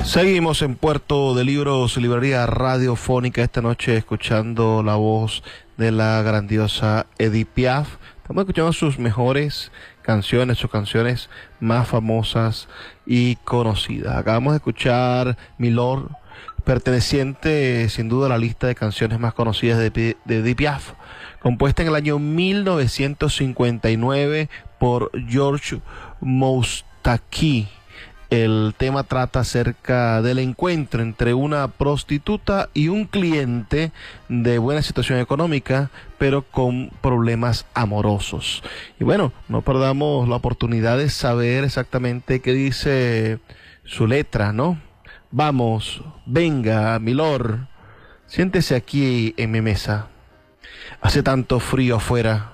Seguimos en Puerto de Libros, librería radiofónica, esta noche escuchando la voz de la grandiosa Edith Piaf. Estamos escuchando sus mejores canciones, sus canciones más famosas y conocidas. Acabamos de escuchar Milord, perteneciente sin duda a la lista de canciones más conocidas de Edith Piaf, compuesta en el año 1959 por George Moustaki. El tema trata acerca del encuentro entre una prostituta y un cliente de buena situación económica, pero con problemas amorosos. Y bueno, no perdamos la oportunidad de saber exactamente qué dice su letra, ¿no? Vamos, venga, Milord, siéntese aquí en mi mesa. Hace tanto frío afuera.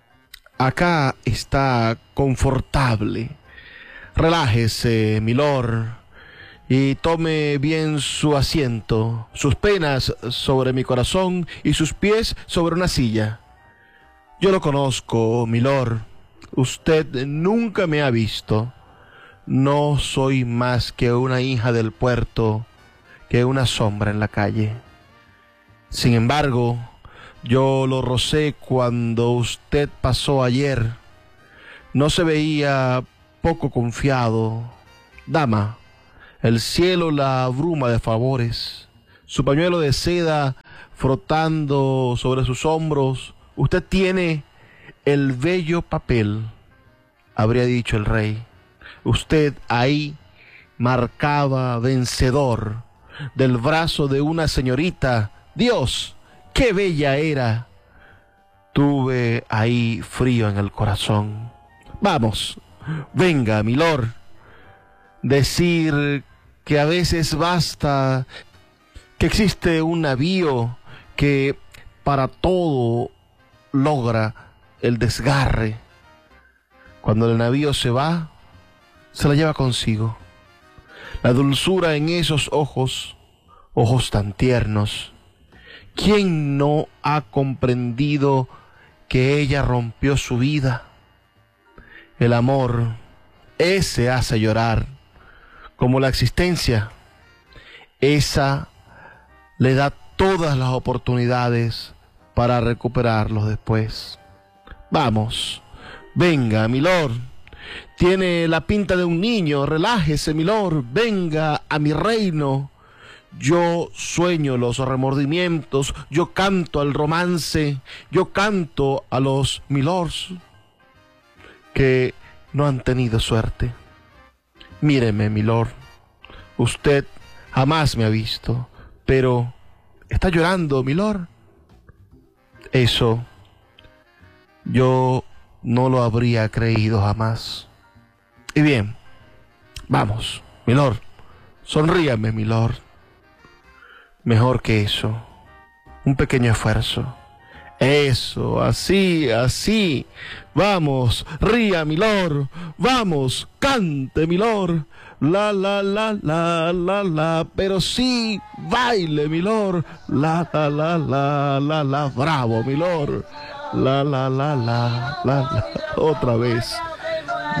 Acá está confortable. Relájese, Milord, y tome bien su asiento, sus penas sobre mi corazón y sus pies sobre una silla. Yo lo conozco, Milord. Usted nunca me ha visto. No soy más que una hija del puerto, que una sombra en la calle. Sin embargo, yo lo rocé cuando usted pasó ayer. No se veía poco confiado. Dama, el cielo la abruma de favores. Su pañuelo de seda frotando sobre sus hombros. Usted tiene el bello papel, habría dicho el rey. Usted ahí marcaba vencedor del brazo de una señorita. Dios, qué bella era. Tuve ahí frío en el corazón. Vamos, venga, Milord, decir que a veces basta, que existe un navío que para todo logra el desgarre. Cuando el navío se va, se la lleva consigo. La dulzura en esos ojos, ojos tan tiernos. ¿Quién no ha comprendido que ella rompió su vida? El amor, ese hace llorar, como la existencia. Esa le da todas las oportunidades para recuperarlos después. Vamos, venga, Milord. Tiene la pinta de un niño, relájese, Milord. Venga a mi reino. Yo sueño los remordimientos, yo canto al romance, yo canto a los milords que no han tenido suerte. Míreme, Milord, usted jamás me ha visto, pero ¿está llorando, Milord? Eso yo no lo habría creído jamás. Y bien, vamos, Milord, sonríame, Milord. Mejor que eso, un pequeño esfuerzo. Eso, así, así. Vamos, ría, Milord. Vamos, cante, Milord. La, la, la, la, la, la. Pero sí, baile, Milord. La, la, la, la, la, la. Bravo, Milord. La, la, la, la, la, la. Otra vez.